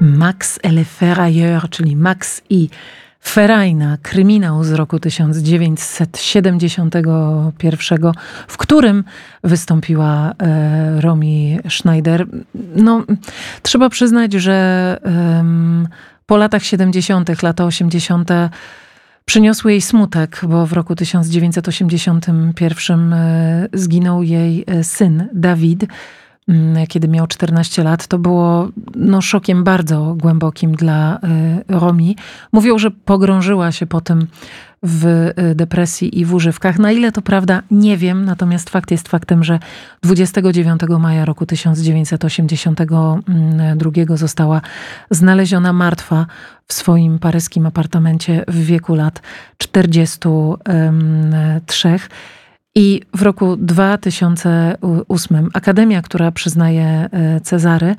Max et le Ferrailleur, czyli Max i Ferajna, kryminał z roku 1971, w którym wystąpiła Romy Schneider. No, trzeba przyznać, że po latach 70., lata 80. przyniosły jej smutek, bo w roku 1981 zginął jej syn David, kiedy miał 14 lat. To było szokiem bardzo głębokim dla Romy. Mówią, że pogrążyła się po tym w depresji i w używkach. Na ile to prawda, nie wiem. Natomiast fakt jest faktem, że 29 maja roku 1982 została znaleziona martwa w swoim paryskim apartamencie w wieku lat 43. I w roku 2008 Akademia, która przyznaje Cezary,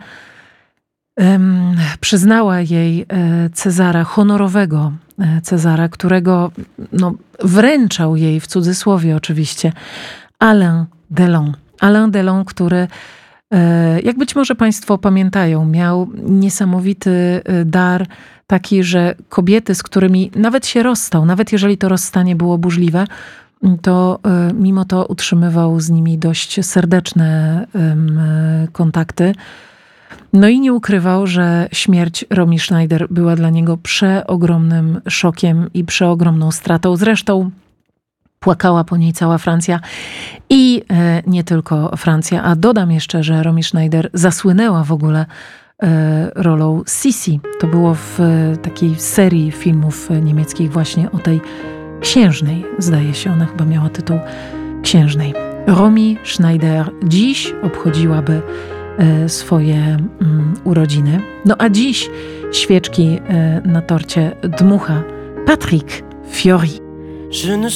przyznała jej Cezara, honorowego Cezara, którego wręczał jej, w cudzysłowie oczywiście, Alain Delon. Alain Delon, który, jak być może państwo pamiętają, miał niesamowity dar taki, że kobiety, z którymi nawet się rozstał, nawet jeżeli to rozstanie było burzliwe, to mimo to utrzymywał z nimi dość serdeczne kontakty. No i nie ukrywał, że śmierć Romy Schneider była dla niego przeogromnym szokiem i przeogromną stratą. Zresztą płakała po niej cała Francja i nie tylko Francja. A dodam jeszcze, że Romy Schneider zasłynęła w ogóle rolą Sisi. To było w takiej serii filmów niemieckich właśnie o tej księżnej, zdaje się, ona chyba miała tytuł księżnej. Romy Schneider dziś obchodziłaby swoje urodziny. No a dziś świeczki na torcie dmucha Patrick Fiori. Je ne